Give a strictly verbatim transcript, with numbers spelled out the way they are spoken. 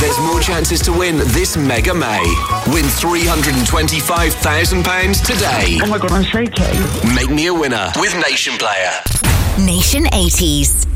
there's more chances to win this Mega May. Win three hundred twenty-five thousand pounds today. Oh my God, I'm shaking. Make me a winner with Nation Player. Nation eighties.